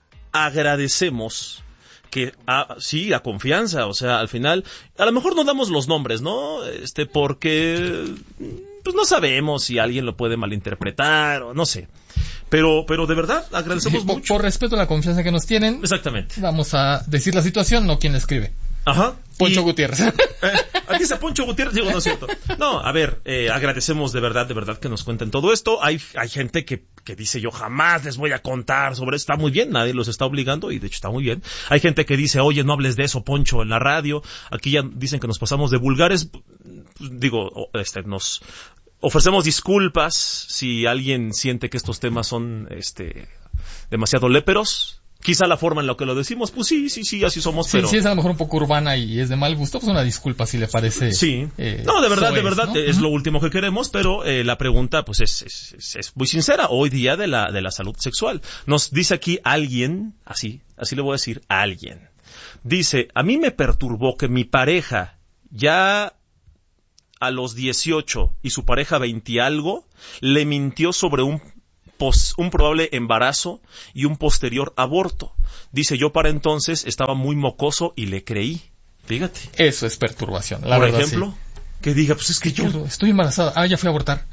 S2: agradecemos que sí, la confianza, o sea, al final, a lo mejor no damos los nombres, ¿no? Porque pues no sabemos si alguien lo puede malinterpretar o no sé. Pero de verdad agradecemos mucho.
S3: Por respeto a la confianza que nos tienen.
S2: Exactamente.
S3: Vamos a decir la situación, no quién la escribe.
S2: Ajá.
S3: Poncho Gutiérrez.
S2: Aquí dice Poncho Gutiérrez, digo, no es cierto. No, a ver, agradecemos de verdad que nos cuenten todo esto. Hay gente que dice, yo jamás les voy a contar sobre esto. Está muy bien, nadie los está obligando y de hecho está muy bien. Hay gente que dice, oye, no hables de eso, Poncho, en la radio. Aquí ya dicen que nos pasamos de vulgares. Digo, nos ofrecemos disculpas si alguien siente que estos temas son demasiado léperos. Quizá la forma en la que lo decimos, pues sí, así somos,
S3: sí,
S2: pero...
S3: Sí, es a lo mejor un poco urbana y es de mal gusto, pues una disculpa si le parece...
S2: Sí, no, de verdad, ¿no? Es lo último que queremos, pero la pregunta, pues es muy sincera, hoy día de la salud sexual. Nos dice aquí alguien, así le voy a decir, alguien. Dice, a mí me perturbó que mi pareja ya a los 18 y su pareja 20 y algo, le mintió sobre un probable embarazo y un posterior aborto. Dice, yo para entonces estaba muy mocoso y le creí. Fíjate.
S3: Eso es perturbación.
S2: Por ejemplo, sí. Que diga, pues es que yo
S3: estoy embarazada. Ya fui a abortar.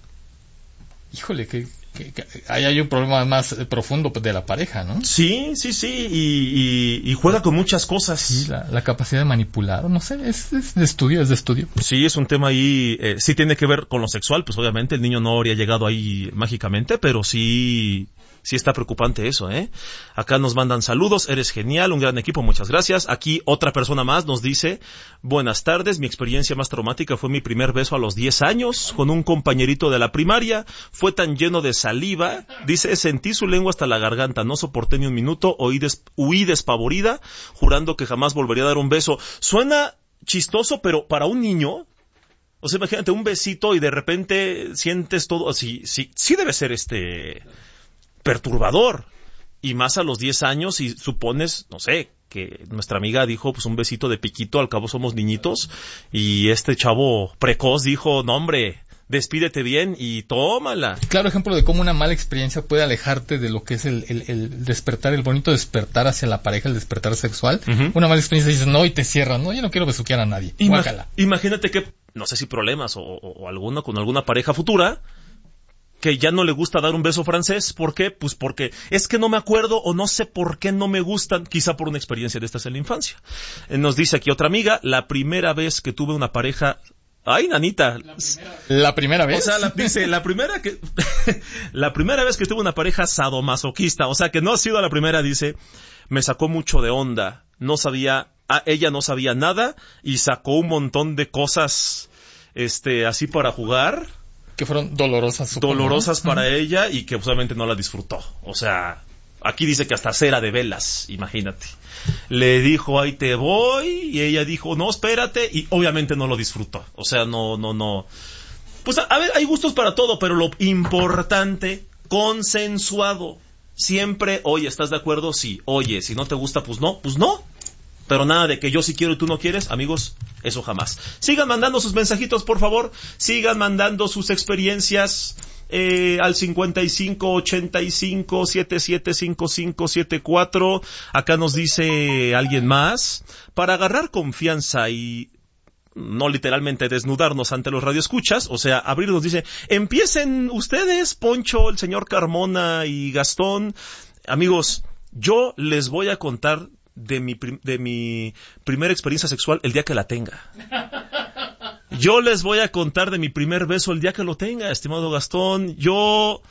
S3: Híjole, que ahí hay un problema más profundo de la pareja, ¿no?
S2: Sí, y juega con muchas cosas.
S3: Sí, la capacidad de manipular, no sé, es de estudio.
S2: Sí, es un tema ahí, sí tiene que ver con lo sexual, pues obviamente el niño no habría llegado ahí mágicamente, pero sí está preocupante eso, ¿eh? Acá nos mandan saludos, eres genial, un gran equipo, muchas gracias. Aquí otra persona más nos dice, buenas tardes, mi experiencia más traumática fue mi primer beso a los 10 años con un compañerito de la primaria, fue tan lleno de saliva, dice, sentí su lengua hasta la garganta, no soporté ni un minuto, huí despavorida, jurando que jamás volvería a dar un beso. Suena chistoso, pero para un niño, o sea, imagínate un besito y de repente sientes todo así, sí debe ser perturbador, y más a los 10 años y supones, no sé, que nuestra amiga dijo, pues un besito de piquito, al cabo somos niñitos, y este chavo precoz dijo, no hombre, despídete bien y tómala.
S3: Claro ejemplo de cómo una mala experiencia puede alejarte de lo que es el despertar, el bonito despertar hacia la pareja, el despertar sexual. Uh-huh. Una mala experiencia dices, no, y te cierras, no, yo no quiero besuquear a nadie.
S2: Imagínate que, no sé si problemas o alguna con alguna pareja futura, que ya no le gusta dar un beso francés. ¿Por qué? Pues porque es que no me acuerdo o no sé por qué no me gustan, quizá por una experiencia de estas en la infancia. Nos dice aquí otra amiga, la primera vez que tuve una pareja... Ay, nanita.
S3: ¿La primera vez?
S2: O sea, dice, la primera vez que tuve una pareja sadomasoquista, o sea, que no ha sido la primera, dice, me sacó mucho de onda. Ella no sabía nada y sacó un montón de cosas, así para jugar.
S3: Que fueron dolorosas, supongo,
S2: dolorosas para ella y que obviamente no la disfrutó. O sea, Aquí dice que hasta cera de velas, imagínate. Le dijo, ahí te voy, y ella dijo, no, espérate, y obviamente no lo disfrutó. O sea, no. Pues a ver, hay gustos para todo, pero lo importante, consensuado. Siempre, oye, ¿estás de acuerdo? Sí. Oye, si no te gusta, pues no. Pero nada de que yo sí quiero y tú no quieres, amigos, eso jamás. Sigan mandando sus mensajitos, por favor. Sigan mandando sus experiencias al 5585-775574. Acá nos dice alguien más. Para agarrar confianza y no literalmente desnudarnos ante los radioescuchas, o sea, abrirnos, dice, empiecen ustedes, Poncho, el señor Carmona y Gastón. Amigos, yo les voy a contar de mi primera experiencia sexual el día que la tenga. Yo les voy a contar de mi primer beso el día que lo tenga, estimado Gastón. Yo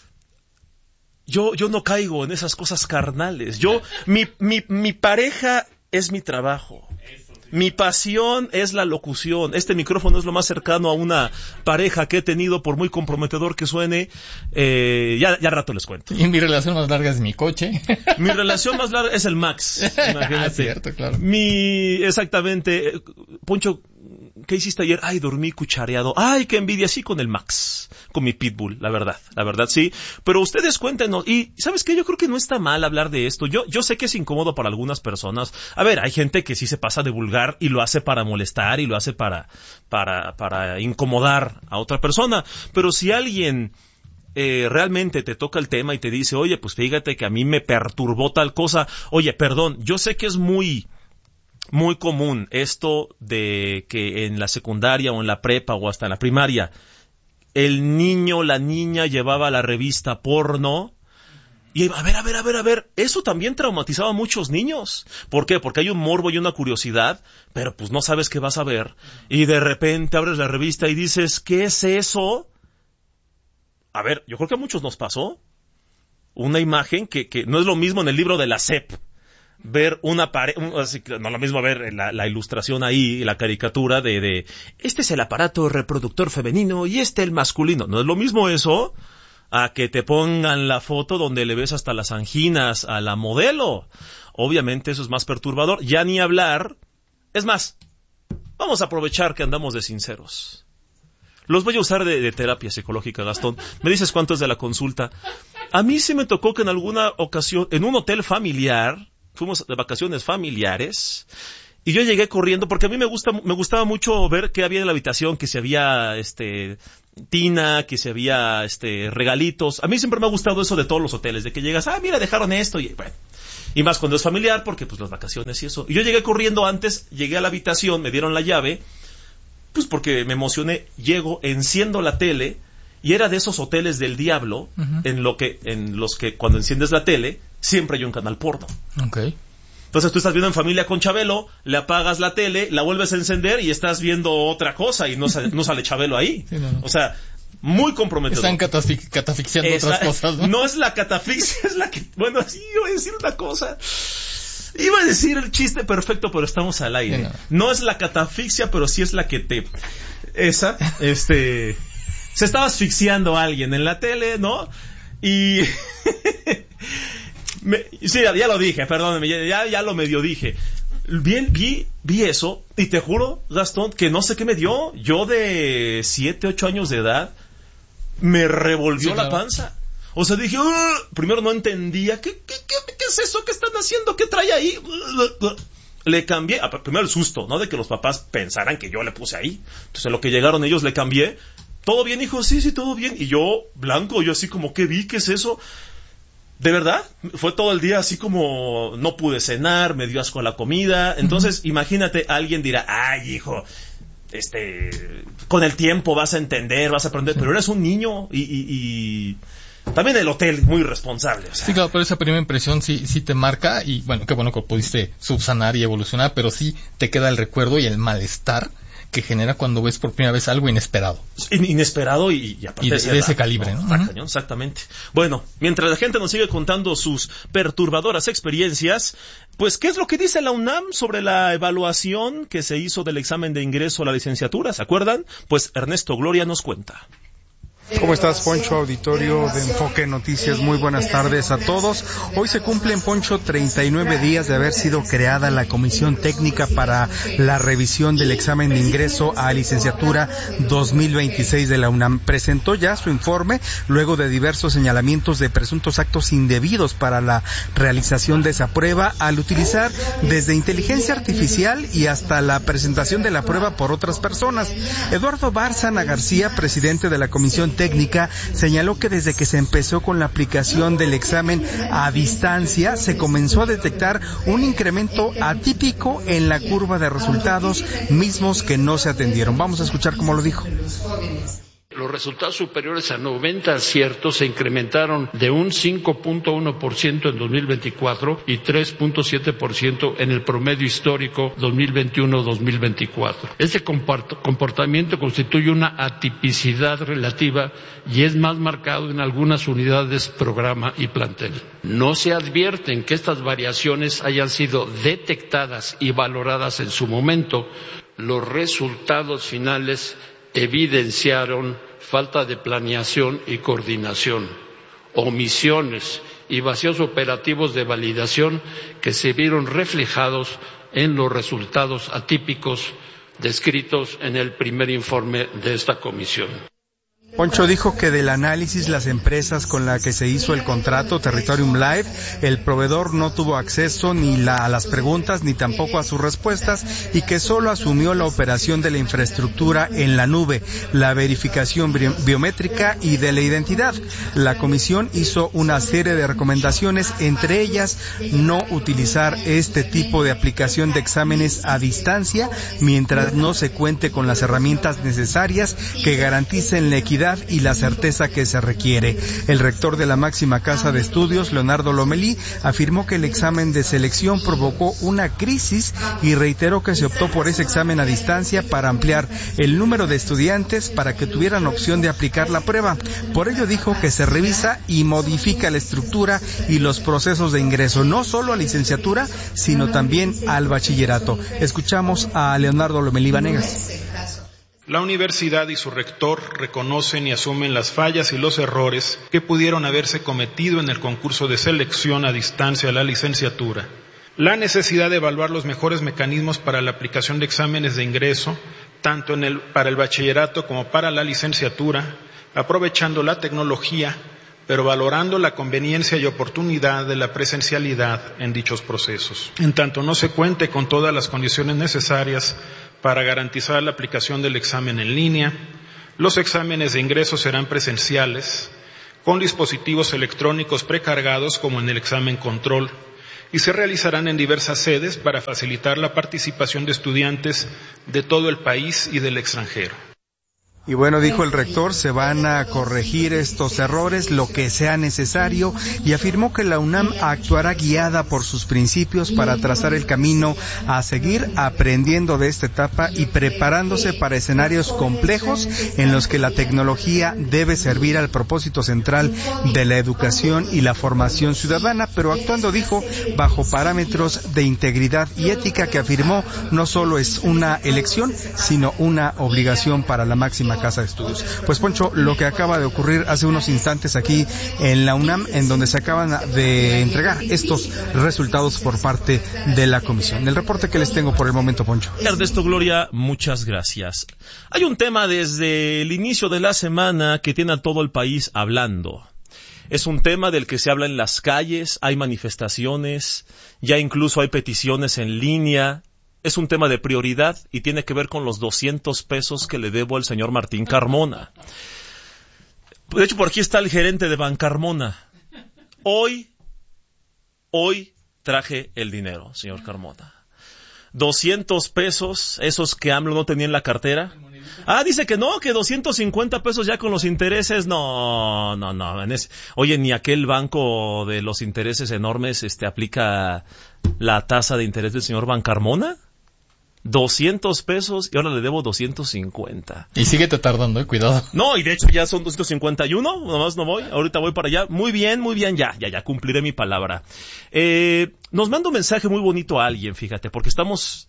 S2: no caigo en esas cosas carnales. Mi pareja es mi trabajo. Mi pasión es la locución. Este micrófono es lo más cercano a una pareja que he tenido, por muy comprometedor que suene. Ya rato les cuento.
S3: Y mi relación más larga es mi coche.
S2: Mi relación más larga es el Max. Imagínate.
S3: Cierto, claro.
S2: Exactamente. Poncho, ¿qué hiciste ayer? Ay, dormí cuchareado. Ay, qué envidia, sí, con el Max, con mi Pitbull, la verdad, sí. Pero ustedes cuéntenos, y ¿sabes qué? Yo creo que no está mal hablar de esto. Yo sé que es incómodo para algunas personas. A ver, hay gente que sí se pasa de vulgar y lo hace para molestar y lo hace para incomodar a otra persona. Pero si alguien realmente te toca el tema y te dice, oye, pues fíjate que a mí me perturbó tal cosa. Oye, perdón, yo sé que es muy común esto de que en la secundaria o en la prepa o hasta en la primaria el niño, la niña llevaba la revista porno y a ver, eso también traumatizaba a muchos niños. ¿Por qué? Porque hay un morbo y una curiosidad, pero pues no sabes qué vas a ver y de repente abres la revista y dices, ¿qué es eso? A ver, yo creo que a muchos nos pasó una imagen que no es lo mismo en el libro de la SEP. Ver una pared, no es lo mismo ver la ilustración ahí, la caricatura de este es el aparato reproductor femenino y este el masculino. No es lo mismo eso a que te pongan la foto donde le ves hasta las anginas a la modelo. Obviamente eso es más perturbador. Ya ni hablar. Es más, vamos a aprovechar que andamos de sinceros. Los voy a usar de terapia psicológica, Gastón. Me dices cuánto es de la consulta. A mí sí me tocó que en alguna ocasión, en un hotel familiar, fuimos de vacaciones familiares y yo llegué corriendo porque a mí me gustaba mucho ver qué había en la habitación, que si había tina, que si había regalitos. A mí siempre me ha gustado eso de todos los hoteles, de que llegas, mira, dejaron esto y bueno. Y más cuando es familiar, porque pues las vacaciones y eso. Y yo llegué corriendo antes, llegué a la habitación, me dieron la llave, pues porque me emocioné, llego, enciendo la tele y era de esos hoteles del diablo, en los que cuando enciendes la tele siempre hay un canal porno.
S3: Okay.
S2: Entonces tú estás viendo En Familia con Chabelo, le apagas la tele, la vuelves a encender y estás viendo otra cosa y no sale Chabelo ahí. Sí, no. O sea, muy comprometedor.
S3: Están catafixiando otras cosas, ¿no?
S2: No es la catafixia, es la que... Bueno, sí, iba a decir una cosa. Iba a decir el chiste perfecto, pero estamos al aire. Sí, no es la catafixia, pero sí es la que te... Esa, se estaba asfixiando a alguien en la tele, ¿no? Y... sí, ya lo dije, perdóneme, ya lo medio dije. Bien, vi eso, y te juro, Gastón, que no sé qué me dio. Yo de 7, 8 años de edad, me revolvió la panza. O sea, dije, primero no entendía, ¿qué es eso que están haciendo? ¿Qué trae ahí? Le cambié, primero el susto, ¿no? De que los papás pensaran que yo le puse ahí. Entonces, lo que llegaron ellos, le cambié. ¿Todo bien, hijo? Sí, todo bien. Y yo, blanco, yo así como, ¿qué vi? ¿Qué es eso? De verdad, fue todo el día así como no pude cenar, me dio asco la comida. Entonces, imagínate, alguien dirá, ay, hijo, con el tiempo vas a entender, vas a aprender, pero eres un niño y también el hotel muy responsable. O sea.
S3: Sí, claro, pero esa primera impresión sí te marca y bueno, qué bueno que pudiste subsanar y evolucionar, pero sí te queda el recuerdo y el malestar que genera cuando ves por primera vez algo inesperado.
S2: Inesperado y aparte
S3: de ese calibre, ¿no?
S2: Cañón, exactamente. Bueno, mientras la gente nos sigue contando sus perturbadoras experiencias, pues, ¿qué es lo que dice la UNAM sobre la evaluación que se hizo del examen de ingreso a la licenciatura? ¿Se acuerdan? Pues Ernesto Gloria nos cuenta.
S6: ¿Cómo estás, Poncho? Auditorio de Enfoque Noticias, muy buenas tardes a todos. Hoy se cumplen, Poncho, 39 días de haber sido creada la Comisión Técnica para la revisión del examen de ingreso a licenciatura 2026 de la UNAM. Presentó ya su informe luego de diversos señalamientos de presuntos actos indebidos para la realización de esa prueba al utilizar desde inteligencia artificial y hasta la presentación de la prueba por otras personas. Eduardo Bárcena García, presidente de la Comisión Técnica, señaló que desde que se empezó con la aplicación del examen a distancia, se comenzó a detectar un incremento atípico en la curva de resultados mismos que no se atendieron. Vamos a escuchar cómo lo dijo.
S7: Los resultados superiores a 90 aciertos se incrementaron de un 5.1% en 2024 y 3.7% en el promedio histórico 2021-2024. Este comportamiento constituye una atipicidad relativa y es más marcado en algunas unidades, programa y plantel. No se advierten que estas variaciones hayan sido detectadas y valoradas en su momento. Los resultados finales evidenciaron falta de planeación y coordinación, omisiones y vacíos operativos de validación que se vieron reflejados en los resultados atípicos descritos en el primer informe de esta comisión.
S6: Poncho dijo que del análisis las empresas con las que se hizo el contrato Territorium Live, el proveedor no tuvo acceso ni a las preguntas ni tampoco a sus respuestas y que solo asumió la operación de la infraestructura en la nube, la verificación biométrica y de la identidad. La comisión hizo una serie de recomendaciones, entre ellas no utilizar este tipo de aplicación de exámenes a distancia mientras no se cuente con las herramientas necesarias que garanticen la equidad y la certeza que se requiere. El rector de la máxima casa de estudios, Leonardo Lomelí, afirmó que el examen de selección provocó una crisis y reiteró que se optó por ese examen a distancia para ampliar el número de estudiantes para que tuvieran opción de aplicar la prueba. Por ello dijo que se revisa y modifica la estructura y los procesos de ingreso, no solo a licenciatura, sino también al bachillerato. Escuchamos a Leonardo Lomelí Vanegas.
S9: La universidad y su rector reconocen y asumen las fallas y los errores que pudieron haberse cometido en el concurso de selección a distancia a la licenciatura. La necesidad de evaluar los mejores mecanismos para la aplicación de exámenes de ingreso, tanto para el bachillerato como para la licenciatura, aprovechando la tecnología, pero valorando la conveniencia y oportunidad de la presencialidad en dichos procesos. En tanto no se cuente con todas las condiciones necesarias para garantizar la aplicación del examen en línea, los exámenes de ingreso serán presenciales, con dispositivos electrónicos precargados como en el examen control, y se realizarán en diversas sedes para facilitar la participación de estudiantes de todo el país y del extranjero.
S6: Y bueno, dijo el rector, se van a corregir estos errores, lo que sea necesario, y afirmó que la UNAM actuará guiada por sus principios para trazar el camino a seguir aprendiendo de esta etapa y preparándose para escenarios complejos en los que la tecnología debe servir al propósito central de la educación y la formación ciudadana, pero actuando, dijo, bajo parámetros de integridad y ética que afirmó no solo es una elección, sino una obligación para la máxima casa de estudios. Pues Poncho, lo que acaba de ocurrir hace unos instantes aquí en la UNAM, en donde se acaban de entregar estos resultados por parte de la comisión. El reporte que les tengo por el momento, Poncho.
S2: Ernesto Gloria, muchas gracias. Hay un tema desde el inicio de la semana que tiene a todo el país hablando. Es un tema del que se habla en las calles, hay manifestaciones, ya incluso hay peticiones en línea. Es un tema de prioridad y tiene que ver con los 200 pesos que le debo al señor Martín Carmona. De hecho, por aquí está el gerente de Bancarmona. Hoy traje el dinero, señor Carmona. 200 pesos, esos que AMLO no tenía en la cartera. Dice que no, que 250 pesos ya con los intereses. No. Oye, ni aquel banco de los intereses enormes aplica la tasa de interés del señor Bancarmona. 200 pesos y ahora le debo 250.
S3: Y síguete tardando, cuidado.
S2: No, y de hecho ya son 251, nomás no voy, ahorita voy para allá. Muy bien, ya cumpliré mi palabra. Nos manda un mensaje muy bonito a alguien, fíjate, porque estamos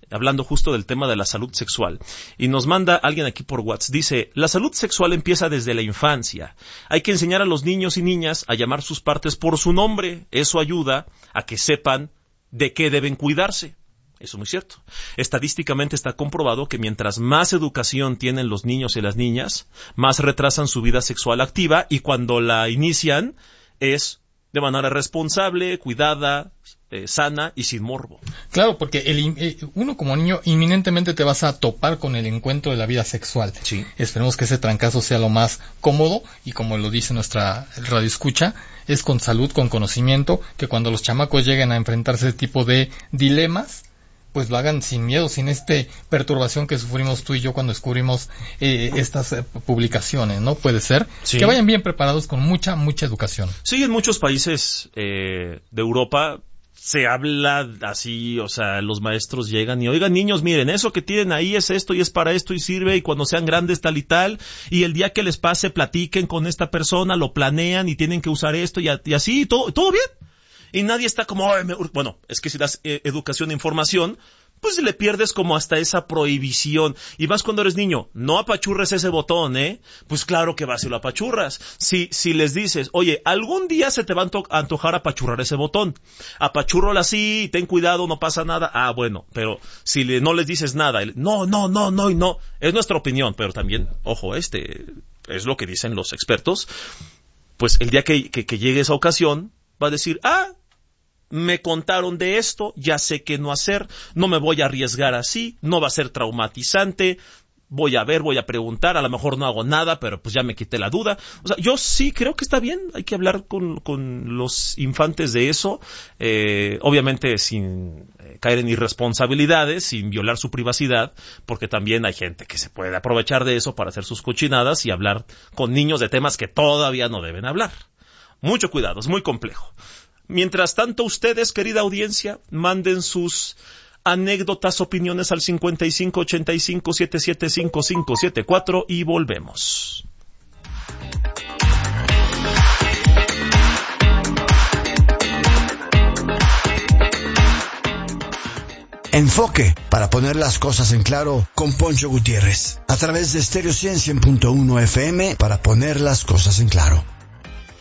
S2: hablando justo del tema de la salud sexual. Y nos manda alguien aquí por WhatsApp. Dice, la salud sexual empieza desde la infancia. Hay que enseñar a los niños y niñas a llamar sus partes por su nombre. Eso ayuda a que sepan de qué deben cuidarse. Eso es muy cierto. Estadísticamente está comprobado que mientras más educación tienen los niños y las niñas, más retrasan su vida sexual activa, y cuando la inician es de manera responsable, cuidada, sana y sin morbo.
S3: Claro, porque uno como niño inminentemente te vas a topar con el encuentro de la vida sexual.
S2: Sí.
S3: Esperemos que ese trancazo sea lo más cómodo, y como lo dice nuestra radioescucha, es con salud, con conocimiento, que cuando los chamacos lleguen a enfrentarse a ese tipo de dilemas, pues lo hagan sin miedo, sin perturbación que sufrimos tú y yo cuando descubrimos estas publicaciones, ¿no? Puede ser. Sí. Que vayan bien preparados con mucha educación.
S2: Sí, en muchos países de Europa se habla así, o sea, los maestros llegan y, oigan, niños, miren, eso que tienen ahí es esto y es para esto y sirve, y cuando sean grandes tal y tal, y el día que les pase platiquen con esta persona, lo planean y tienen que usar esto y así, todo bien. Y nadie está como, bueno, es que si das educación e información, pues le pierdes como hasta esa prohibición. Y más cuando eres niño, no apachurres ese botón, pues claro que vas y lo apachurras. Si les dices, oye, algún día se te va a antojar apachurrar ese botón, apachúrralo así, ten cuidado, no pasa nada, bueno, pero si no les dices nada, no, es nuestra opinión, pero también, ojo, es lo que dicen los expertos, pues el día que llegue esa ocasión, va a decir, me contaron de esto, ya sé qué no hacer, no me voy a arriesgar así, no va a ser traumatizante, voy a preguntar, a lo mejor no hago nada, pero pues ya me quité la duda. O sea, yo sí creo que está bien, hay que hablar con los infantes de eso, obviamente sin caer en irresponsabilidades, sin violar su privacidad, porque también hay gente que se puede aprovechar de eso para hacer sus cochinadas y hablar con niños de temas que todavía no deben hablar. Mucho cuidado, es muy complejo. Mientras tanto, ustedes, querida audiencia, manden sus anécdotas, opiniones al 5585-775-574 y volvemos.
S1: Enfoque, para poner las cosas en claro, con Poncho Gutiérrez, a través de Stereo 100.1 FM, para poner las cosas en claro.